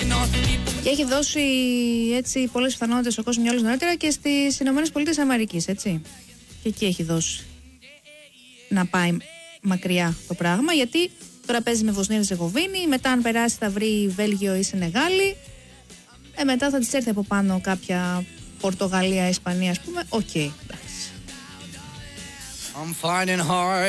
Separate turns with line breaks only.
Και έχει δώσει έτσι πολλές πιθανότητες ο κόσμος μιας νωρίτερα και στις Ηνωμένες Πολιτείες Αμερικής, έτσι. Και εκεί έχει δώσει να πάει μακριά το πράγμα, γιατί τώρα παίζει με Βοσνία Ερζεγοβίνη, μετά αν περάσει θα βρει Βέλγιο ή Σενεγάλη, μετά θα της έρθει από πάνω κάποια Πορτογαλία, Ισπανία, ας πούμε. Οκ, εντάξει.